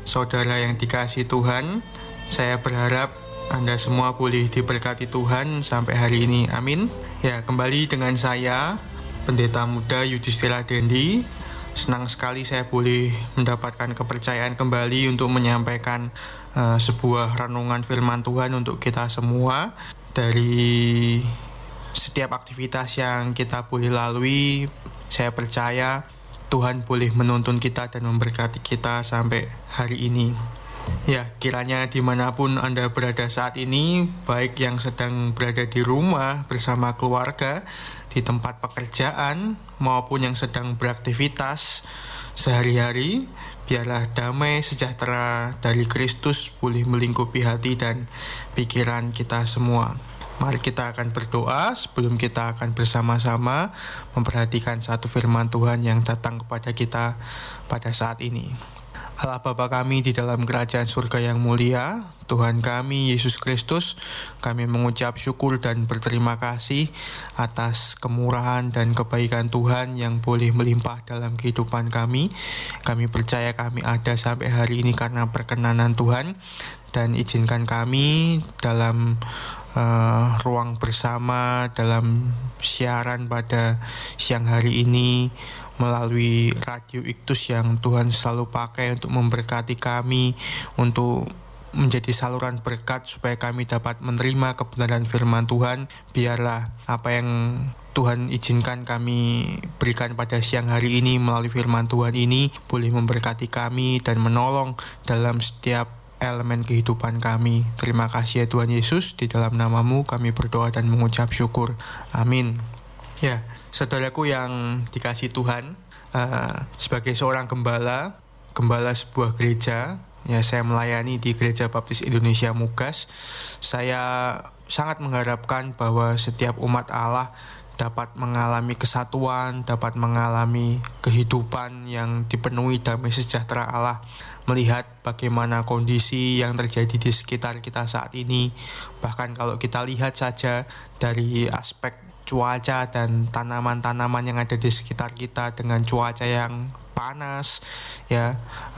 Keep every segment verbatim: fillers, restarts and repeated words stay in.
saudara yang dikasihi Tuhan. Saya berharap Anda semua boleh diberkati Tuhan sampai hari ini. Amin. Ya, kembali dengan saya, Pendeta Muda Yudhistira Dendi. Senang sekali saya boleh mendapatkan kepercayaan kembali untuk menyampaikan uh, sebuah renungan firman Tuhan untuk kita semua. Dari setiap aktivitas yang kita boleh lalui, saya percaya Tuhan boleh menuntun kita dan memberkati kita sampai hari ini. Ya, kiranya dimanapun Anda berada saat ini, baik yang sedang berada di rumah bersama keluarga, di tempat pekerjaan, maupun yang sedang beraktivitas sehari-hari, biarlah damai sejahtera dari Kristus boleh melingkupi hati dan pikiran kita semua. Mari kita akan berdoa sebelum kita akan bersama-sama memperhatikan satu firman Tuhan yang datang kepada kita pada saat ini. Allah Bapa kami di dalam kerajaan surga yang mulia, Tuhan kami Yesus Kristus, kami mengucap syukur dan berterima kasih atas kemurahan dan kebaikan Tuhan yang boleh melimpah dalam kehidupan kami. Kami percaya kami ada sampai hari ini karena perkenanan Tuhan, dan izinkan kami dalam Uh, ruang bersama dalam siaran pada siang hari ini melalui Radio Iktus yang Tuhan selalu pakai untuk memberkati kami, untuk menjadi saluran berkat supaya kami dapat menerima kebenaran firman Tuhan. Biarlah apa yang Tuhan izinkan kami berikan pada siang hari ini melalui firman Tuhan ini boleh memberkati kami dan menolong dalam setiap elemen kehidupan kami. Terima kasih ya Tuhan Yesus, di dalam nama-Mu kami berdoa dan mengucap syukur. Amin. Ya, saudaraku yang dikasihi Tuhan, uh, sebagai seorang gembala, gembala sebuah gereja, ya saya melayani di Gereja Baptis Indonesia Mugas. Saya sangat mengharapkan bahwa setiap umat Allah dapat mengalami kesatuan, dapat mengalami kehidupan yang dipenuhi damai sejahtera Allah. Melihat bagaimana kondisi yang terjadi di sekitar kita saat ini, bahkan kalau kita lihat saja dari aspek cuaca dan tanaman-tanaman yang ada di sekitar kita dengan cuaca yang panas, ya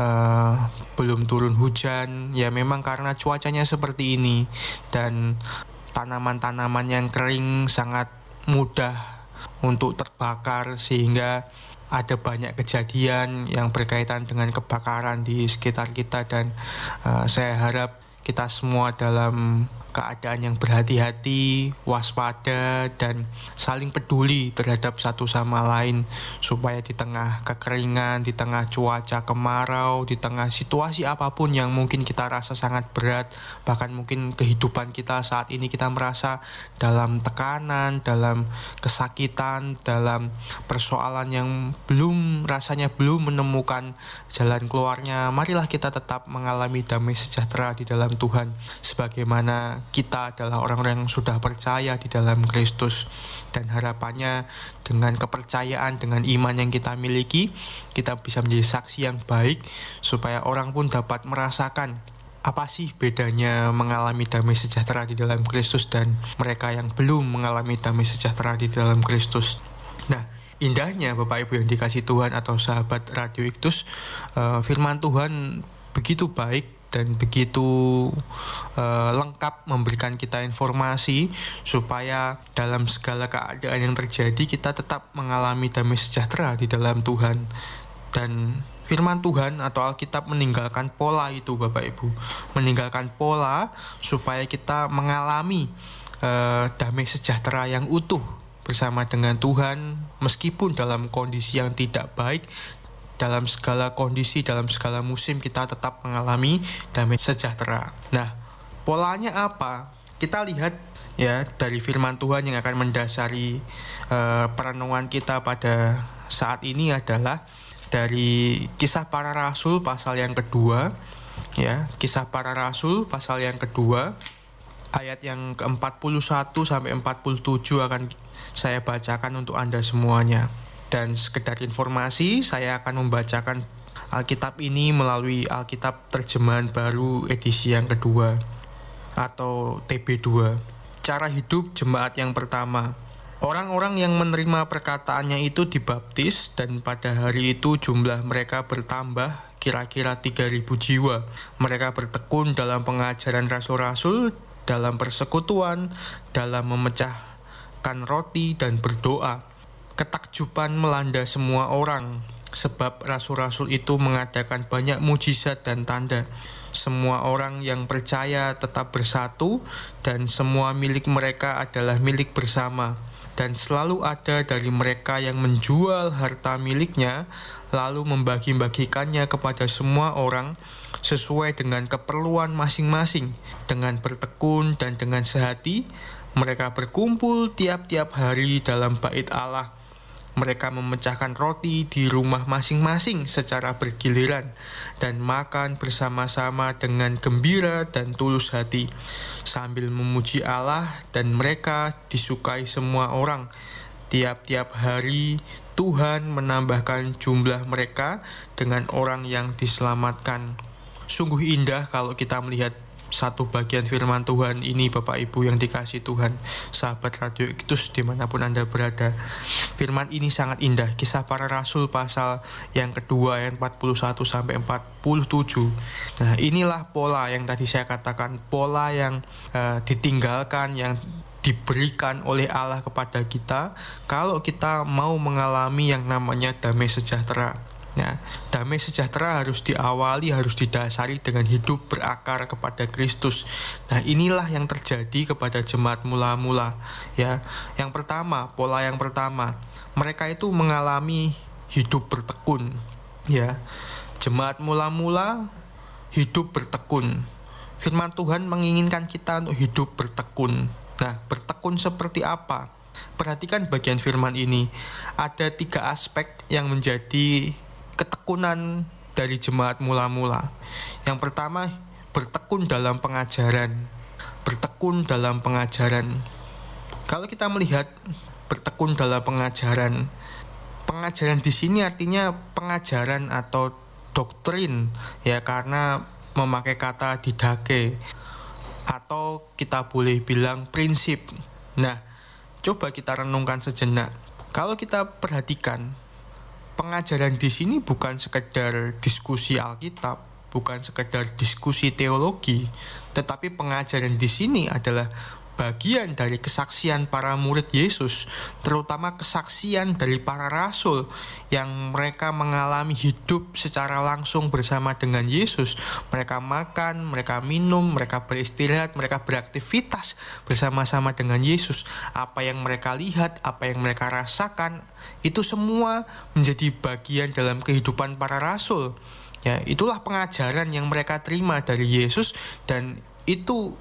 uh, belum turun hujan, ya memang karena cuacanya seperti ini, dan tanaman-tanaman yang kering sangat mudah untuk terbakar, sehingga ada banyak kejadian yang berkaitan dengan kebakaran di sekitar kita. Dan uh, saya harap kita semua dalam keadaan yang berhati-hati, waspada, dan saling peduli terhadap satu sama lain, supaya di tengah kekeringan, di tengah cuaca kemarau, di tengah situasi apapun yang mungkin kita rasa sangat berat, bahkan mungkin kehidupan kita saat ini kita merasa dalam tekanan, dalam kesakitan, dalam persoalan yang belum rasanya belum menemukan jalan keluarnya, marilah kita tetap mengalami damai sejahtera di dalam Tuhan, sebagaimana kita adalah orang-orang yang sudah percaya di dalam Kristus. Dan harapannya dengan kepercayaan, dengan iman yang kita miliki, kita bisa menjadi saksi yang baik, supaya orang pun dapat merasakan apa sih bedanya mengalami damai sejahtera di dalam Kristus dan mereka yang belum mengalami damai sejahtera di dalam Kristus. Nah, indahnya Bapak Ibu yang dikasihi Tuhan atau sahabat Radio Iktus, uh, firman Tuhan begitu baik dan begitu uh, lengkap memberikan kita informasi supaya dalam segala keadaan yang terjadi kita tetap mengalami damai sejahtera di dalam Tuhan. Dan firman Tuhan atau Alkitab meninggalkan pola itu Bapak Ibu, meninggalkan pola supaya kita mengalami uh, damai sejahtera yang utuh bersama dengan Tuhan, meskipun dalam kondisi yang tidak baik. Dalam segala kondisi, dalam segala musim kita tetap mengalami damai sejahtera. Nah, polanya apa? Kita lihat ya dari firman Tuhan yang akan mendasari uh, perenungan kita pada saat ini adalah dari Kisah Para Rasul pasal yang kedua, ya, Kisah Para Rasul pasal yang kedua, ayat yang ke empat puluh satu sampai empat puluh tujuh akan saya bacakan untuk Anda semuanya. Dan sekedar informasi, saya akan membacakan Alkitab ini melalui Alkitab Terjemahan Baru edisi yang kedua atau T B dua. Cara hidup jemaat yang pertama. Orang-orang yang menerima perkataannya itu dibaptis, dan pada hari itu jumlah mereka bertambah kira-kira tiga ribu jiwa. Mereka bertekun dalam pengajaran rasul-rasul, dalam persekutuan, dalam memecahkan roti dan berdoa. Ketakjuban melanda semua orang, sebab rasul-rasul itu mengadakan banyak mujizat dan tanda. Semua orang yang percaya tetap bersatu, dan semua milik mereka adalah milik bersama. Dan selalu ada dari mereka yang menjual harta miliknya, lalu membagi-bagikannya kepada semua orang sesuai dengan keperluan masing-masing. Dengan bertekun dan dengan sehati, mereka berkumpul tiap-tiap hari dalam bait Allah. Mereka memecahkan roti di rumah masing-masing secara bergiliran dan makan bersama-sama dengan gembira dan tulus hati, sambil memuji Allah, dan mereka disukai semua orang. Tiap-tiap hari Tuhan menambahkan jumlah mereka dengan orang yang diselamatkan. Sungguh indah kalau kita melihat satu bagian firman Tuhan ini, Bapak Ibu yang dikasih Tuhan, sahabat Radio Iktus dimanapun Anda berada. Firman ini sangat indah. Kisah Para Rasul pasal yang kedua ayat empat puluh satu sampai empat puluh tujuh. Nah, inilah pola yang tadi saya katakan, pola yang uh, ditinggalkan, yang diberikan oleh Allah kepada kita kalau kita mau mengalami yang namanya damai sejahtera. Ya, damai sejahtera harus diawali, harus didasari dengan hidup berakar kepada Kristus. Nah, inilah yang terjadi kepada jemaat mula-mula. Ya, yang pertama, pola yang pertama, mereka itu mengalami hidup bertekun. Ya, jemaat mula-mula hidup bertekun. Firman Tuhan menginginkan kita untuk hidup bertekun. Nah, bertekun seperti apa? Perhatikan bagian firman ini. Ada tiga aspek yang menjadi ketekunan dari jemaat mula-mula. Yang pertama, bertekun dalam pengajaran. Bertekun dalam pengajaran. Kalau kita melihat bertekun dalam pengajaran, pengajaran di sini artinya pengajaran atau doktrin, ya, karena memakai kata didake, atau kita boleh bilang prinsip. Nah, coba kita renungkan sejenak. Kalau kita perhatikan, pengajaran di sini bukan sekedar diskusi Alkitab, bukan sekedar diskusi teologi, tetapi pengajaran di sini adalah bagian dari kesaksian para murid Yesus, terutama kesaksian dari para rasul yang mereka mengalami hidup secara langsung bersama dengan Yesus. Mereka makan, mereka minum, mereka beristirahat, mereka beraktivitas bersama-sama dengan Yesus. Apa yang mereka lihat, apa yang mereka rasakan, itu semua menjadi bagian dalam kehidupan para rasul. Ya, itulah pengajaran yang mereka terima dari Yesus, dan itu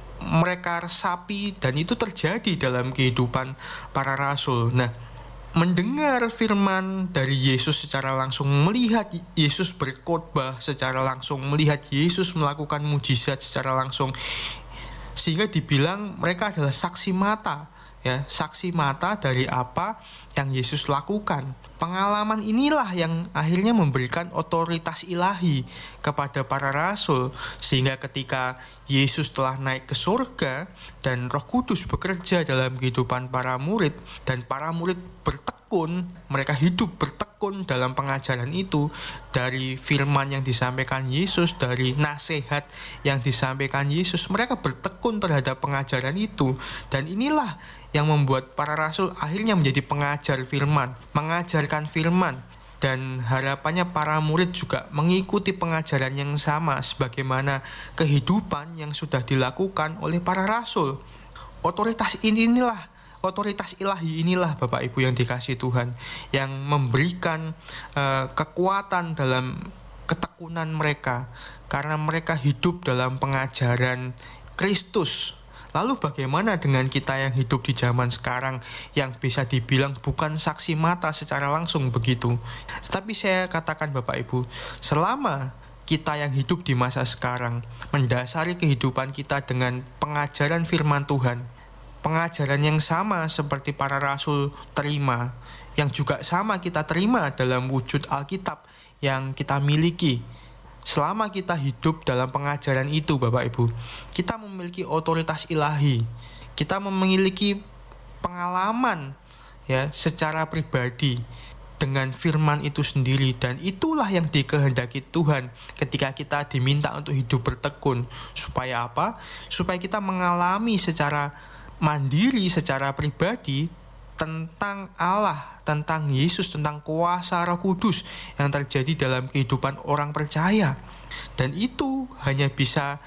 mereka resapi, dan itu terjadi dalam kehidupan para rasul. Nah, mendengar firman dari Yesus secara langsung, melihat Yesus berkhotbah secara langsung, melihat Yesus melakukan mujizat secara langsung, sehingga dibilang mereka adalah saksi mata, ya, saksi mata dari apa yang Yesus lakukan. Pengalaman inilah yang akhirnya memberikan otoritas ilahi kepada para rasul, sehingga ketika Yesus telah naik ke surga dan Roh Kudus bekerja dalam kehidupan para murid, dan para murid bertekun, mereka hidup bertekun dalam pengajaran itu, dari firman yang disampaikan Yesus, dari nasihat yang disampaikan Yesus, mereka bertekun terhadap pengajaran itu. Dan inilah yang membuat para rasul akhirnya menjadi pengajar firman, mengajarkan firman, dan harapannya para murid juga mengikuti pengajaran yang sama sebagaimana kehidupan yang sudah dilakukan oleh para rasul. Otoritas inilah, otoritas ilahi inilah, Bapak Ibu yang dikasihi Tuhan, yang memberikan uh, kekuatan dalam ketekunan mereka, karena mereka hidup dalam pengajaran Kristus. Lalu bagaimana dengan kita yang hidup di zaman sekarang, yang bisa dibilang bukan saksi mata secara langsung begitu? Tapi saya katakan, Bapak Ibu, selama kita yang hidup di masa sekarang mendasari kehidupan kita dengan pengajaran firman Tuhan, pengajaran yang sama seperti para rasul terima, yang juga sama kita terima dalam wujud Alkitab yang kita miliki. Selama kita hidup dalam pengajaran itu, Bapak Ibu, kita memiliki otoritas ilahi. Kita memiliki pengalaman ya secara pribadi dengan firman itu sendiri, dan itulah yang dikehendaki Tuhan ketika kita diminta untuk hidup bertekun. Supaya apa? Supaya kita mengalami secara mandiri, secara pribadi tentang Allah, tentang Yesus, tentang kuasa Roh Kudus yang terjadi dalam kehidupan orang percaya. Dan itu hanya bisa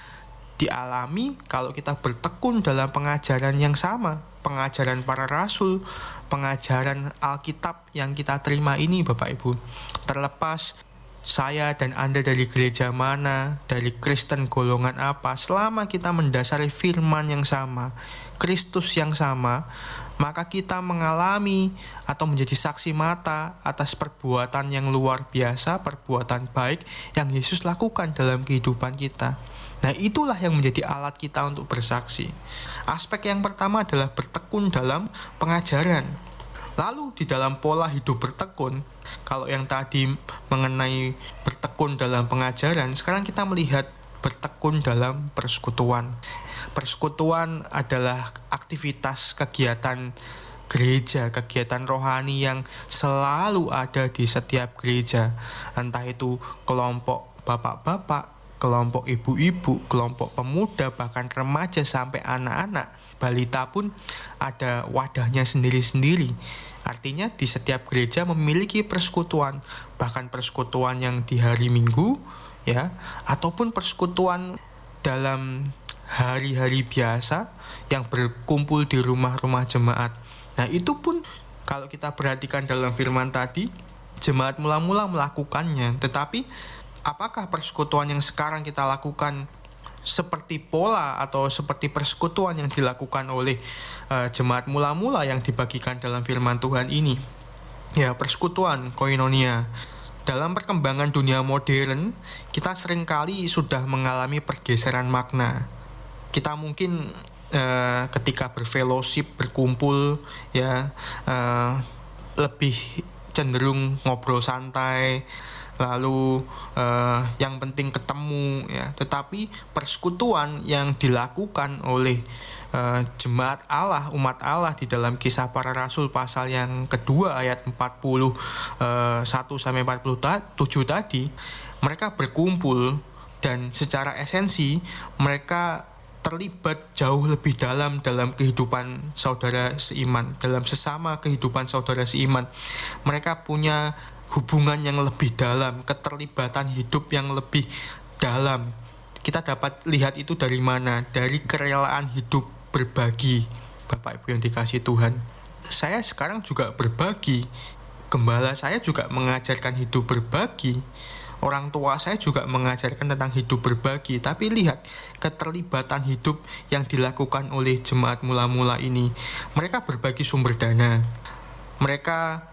dialami kalau kita bertekun dalam pengajaran yang sama, pengajaran para rasul, pengajaran Alkitab yang kita terima ini, Bapak Ibu. Terlepas saya dan Anda dari gereja mana, dari Kristen golongan apa, selama kita mendasari firman yang sama, Kristus yang sama, maka kita mengalami atau menjadi saksi mata atas perbuatan yang luar biasa, perbuatan baik yang Yesus lakukan dalam kehidupan kita. Nah, itulah yang menjadi alat kita untuk bersaksi. Aspek yang pertama adalah bertekun dalam pengajaran. Lalu di dalam pola hidup bertekun, kalau yang tadi mengenai bertekun dalam pengajaran, sekarang kita melihat bertekun dalam persekutuan. Persekutuan adalah aktivitas kegiatan gereja, kegiatan rohani yang selalu ada di setiap gereja. Entah itu kelompok bapak-bapak, kelompok ibu-ibu, kelompok pemuda, bahkan remaja sampai anak-anak, balita pun ada wadahnya sendiri-sendiri. Artinya di setiap gereja memiliki persekutuan, bahkan persekutuan yang di hari Minggu, ya, ataupun persekutuan dalam hari-hari biasa yang berkumpul di rumah-rumah jemaat. Nah, itu pun kalau kita perhatikan dalam firman tadi, jemaat mula-mula melakukannya, tetapi apakah persekutuan yang sekarang kita lakukan seperti pola atau seperti persekutuan yang dilakukan oleh uh, jemaat mula-mula yang dibagikan dalam firman Tuhan ini? Ya, persekutuan koinonia. Dalam perkembangan dunia modern, kita seringkali sudah mengalami pergeseran makna. Kita mungkin uh, ketika berfellowship, berkumpul, ya uh, lebih cenderung ngobrol santai, lalu uh, yang penting ketemu, ya. Tetapi persekutuan yang dilakukan oleh uh, jemaat Allah, umat Allah di dalam Kisah Para Rasul pasal yang kedua ayat empat puluh satu sampai empat puluh tujuh tadi, mereka berkumpul dan secara esensi mereka terlibat jauh lebih dalam dalam kehidupan saudara seiman, dalam sesama kehidupan saudara seiman. Mereka punya hubungan yang lebih dalam, keterlibatan hidup yang lebih dalam. Kita dapat lihat itu dari mana? Dari kerelaan hidup berbagi, Bapak Ibu yang dikasihi Tuhan. Saya sekarang juga berbagi. Gembala saya juga mengajarkan hidup berbagi. Orang tua saya juga mengajarkan tentang hidup berbagi. Tapi lihat keterlibatan hidup yang dilakukan oleh jemaat mula-mula ini. Mereka berbagi sumber dana. Mereka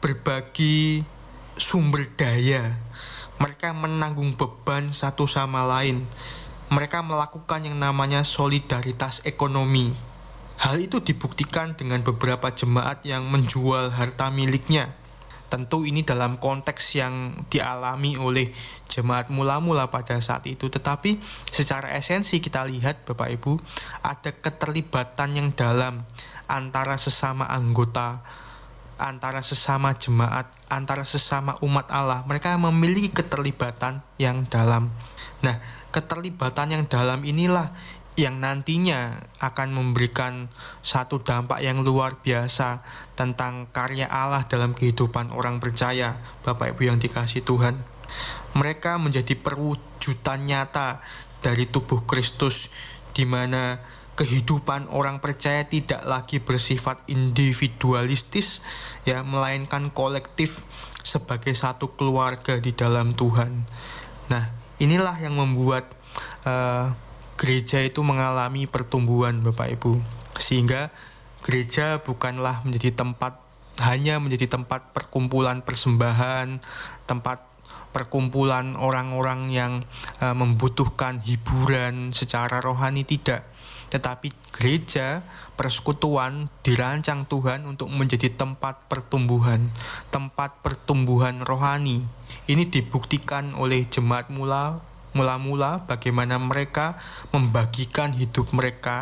berbagi sumber daya. Mereka menanggung beban satu sama lain. Mereka melakukan yang namanya solidaritas ekonomi. Hal itu dibuktikan dengan beberapa jemaat yang menjual harta miliknya. Tentu ini dalam konteks yang dialami oleh jemaat mula-mula pada saat itu. Tetapi secara esensi kita lihat, Bapak Ibu, ada keterlibatan yang dalam antara sesama anggota, antara sesama jemaat, antara sesama umat Allah. Mereka memiliki keterlibatan yang dalam. Nah, keterlibatan yang dalam inilah yang nantinya akan memberikan satu dampak yang luar biasa tentang karya Allah dalam kehidupan orang percaya, Bapak Ibu yang dikasihi Tuhan. Mereka menjadi perwujudan nyata dari tubuh Kristus, di mana kehidupan orang percaya tidak lagi bersifat individualistis, ya, melainkan kolektif sebagai satu keluarga di dalam Tuhan. Nah, inilah yang membuat uh, gereja itu mengalami pertumbuhan, Bapak Ibu. Sehingga gereja bukanlah menjadi tempat, hanya menjadi tempat perkumpulan persembahan, tempat perkumpulan orang-orang yang uh, membutuhkan hiburan secara rohani, tidak. Tetapi gereja, persekutuan dirancang Tuhan untuk menjadi tempat pertumbuhan, tempat pertumbuhan rohani. Ini dibuktikan oleh jemaat mula Mula-mula bagaimana mereka membagikan hidup mereka,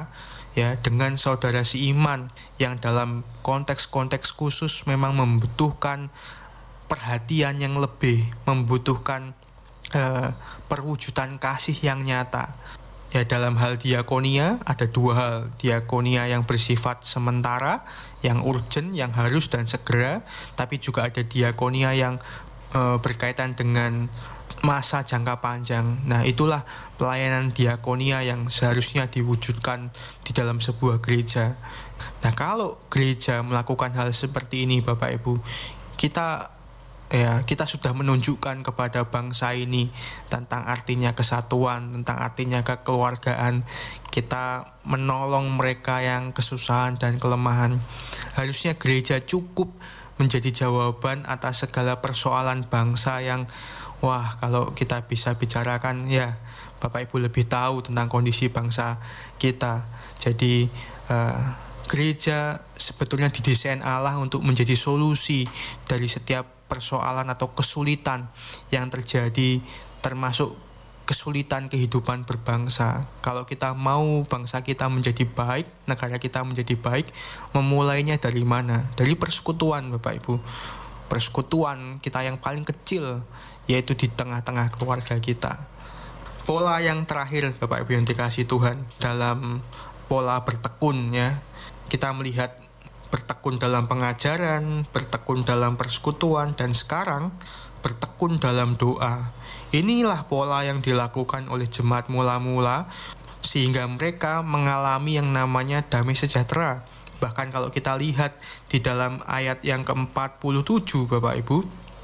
ya, dengan saudara seiman yang dalam konteks-konteks khusus memang membutuhkan perhatian yang lebih, membutuhkan uh, perwujudan kasih yang nyata. Ya, dalam hal diakonia ada dua hal, diakonia yang bersifat sementara, yang urgent, yang harus dan segera, tapi juga ada diakonia yang uh, berkaitan dengan masa jangka panjang. Nah, itulah pelayanan diakonia yang seharusnya diwujudkan di dalam sebuah gereja. Nah, kalau gereja melakukan hal seperti ini, Bapak Ibu, kita ya kita sudah menunjukkan kepada bangsa ini tentang artinya kesatuan, tentang artinya kekeluargaan. Kita menolong mereka yang kesusahan dan kelemahan. Harusnya gereja cukup menjadi jawaban atas segala persoalan bangsa yang, wah, kalau kita bisa bicarakan, ya Bapak Ibu lebih tahu tentang kondisi bangsa kita. Jadi uh, gereja sebetulnya didesain Allah untuk menjadi solusi dari setiap persoalan atau kesulitan yang terjadi, termasuk kesulitan kehidupan berbangsa. Kalau kita mau bangsa kita menjadi baik, negara kita menjadi baik, memulainya dari mana? Dari persekutuan, Bapak Ibu. Persekutuan kita yang paling kecil, yaitu di tengah-tengah keluarga kita. Pola yang terakhir, Bapak Ibu yang dikasihi Tuhan, dalam pola bertekun, ya, kita melihat bertekun dalam pengajaran, bertekun dalam persekutuan, dan sekarang bertekun dalam doa. Inilah pola yang dilakukan oleh jemaat mula-mula sehingga mereka mengalami yang namanya damai sejahtera. Bahkan kalau kita lihat di dalam ayat yang keempat puluh tujuh, Bapak Ibu,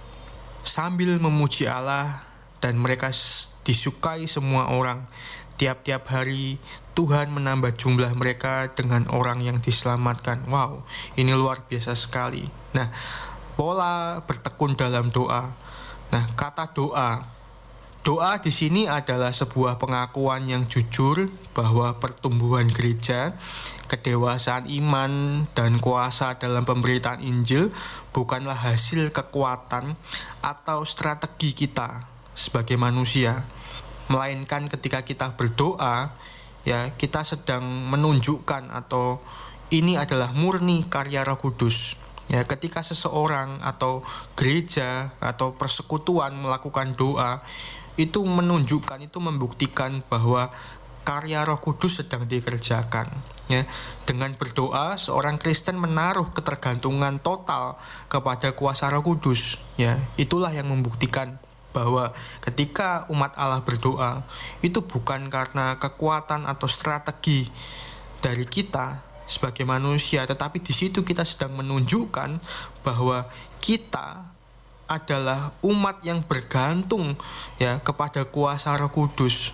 sambil memuji Allah dan mereka disukai semua orang. Tiap-tiap hari Tuhan menambah jumlah mereka dengan orang yang diselamatkan. Wow, ini luar biasa sekali. Nah, pola bertekun dalam doa. Nah, kata doa. Doa di sini adalah sebuah pengakuan yang jujur bahwa pertumbuhan gereja, kedewasaan iman, dan kuasa dalam pemberitaan Injil bukanlah hasil kekuatan atau strategi kita sebagai manusia. Melainkan ketika kita berdoa, ya, kita sedang menunjukkan atau ini adalah murni karya Roh Kudus. Ya, ketika seseorang atau gereja atau persekutuan melakukan doa, itu menunjukkan, itu membuktikan bahwa karya Roh Kudus sedang dikerjakan. Ya, dengan berdoa, seorang Kristen menaruh ketergantungan total kepada kuasa Roh Kudus. Ya, itulah yang membuktikan bahwa ketika umat Allah berdoa, itu bukan karena kekuatan atau strategi dari kita sebagai manusia, tetapi di situ kita sedang menunjukkan bahwa kita adalah umat yang bergantung, ya, kepada kuasa Roh Kudus.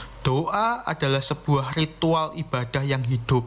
Doa adalah sebuah ritual ibadah yang hidup.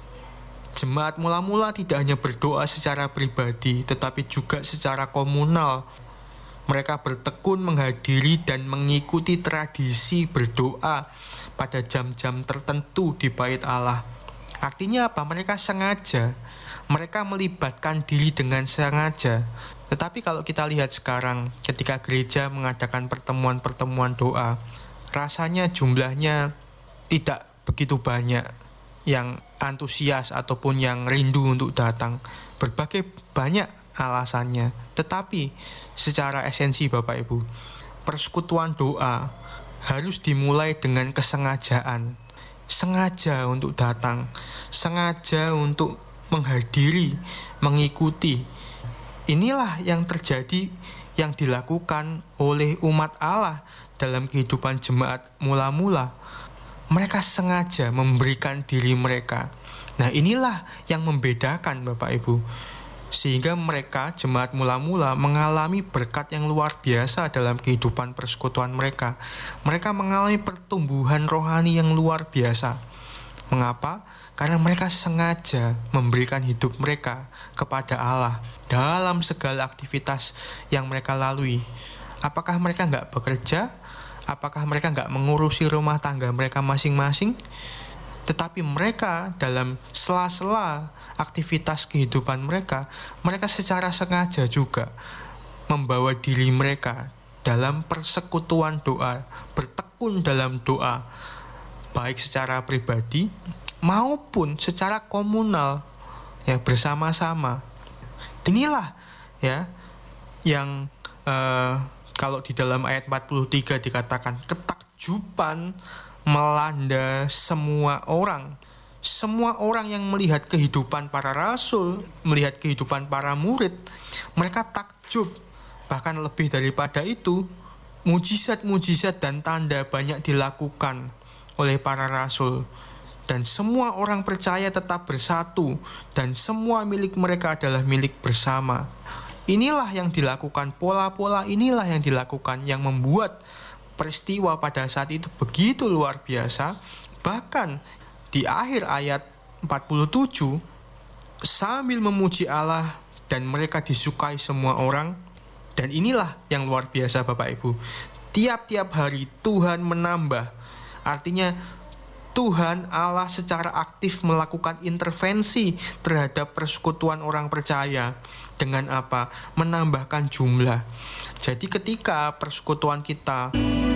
Jemaat mula-mula tidak hanya berdoa secara pribadi, tetapi juga secara komunal. Mereka bertekun menghadiri dan mengikuti tradisi berdoa pada jam-jam tertentu di bait Allah. Artinya apa? Mereka sengaja, mereka melibatkan diri dengan sengaja. Tetapi kalau kita lihat sekarang, ketika gereja mengadakan pertemuan-pertemuan doa, rasanya jumlahnya tidak begitu banyak yang antusias ataupun yang rindu untuk datang. Berbagai banyak alasannya, tetapi secara esensi, Bapak Ibu, persekutuan doa harus dimulai dengan kesengajaan, sengaja untuk datang, sengaja untuk menghadiri, mengikuti. Inilah yang terjadi, yang dilakukan oleh umat Allah dalam kehidupan jemaat mula-mula. Mereka sengaja memberikan diri mereka. Nah, inilah yang membedakan, Bapak Ibu, sehingga mereka, jemaat mula-mula, mengalami berkat yang luar biasa dalam kehidupan persekutuan mereka. Mereka mengalami pertumbuhan rohani yang luar biasa. Mengapa? Karena mereka sengaja memberikan hidup mereka kepada Allah dalam segala aktivitas yang mereka lalui. Apakah mereka nggak bekerja? Apakah mereka nggak mengurusi rumah tangga mereka masing-masing? Tetapi mereka dalam sela-sela aktivitas kehidupan mereka, mereka secara sengaja juga membawa diri mereka dalam persekutuan doa, bertekun dalam doa, baik secara pribadi maupun secara komunal, ya, bersama-sama. Inilah ya yang uh, kalau di dalam ayat empat puluh tiga dikatakan ketakjuban melanda semua orang. Semua orang yang melihat kehidupan para rasul, melihat kehidupan para murid, mereka takjub. Bahkan lebih daripada itu, mujizat-mujizat dan tanda banyak dilakukan oleh para rasul. Dan semua orang percaya tetap bersatu, dan semua milik mereka adalah milik bersama. Inilah yang dilakukan, pola-pola inilah yang dilakukan, yang membuat peristiwa pada saat itu begitu luar biasa. Bahkan di akhir ayat empat puluh tujuh, sambil memuji Allah dan mereka disukai semua orang. Dan inilah yang luar biasa Bapak Ibu. Tiap-tiap hari Tuhan menambah. Artinya Tuhan Allah secara aktif melakukan intervensi terhadap persekutuan orang percaya. Dengan apa? Menambahkan jumlah. Jadi ketika persekutuan kita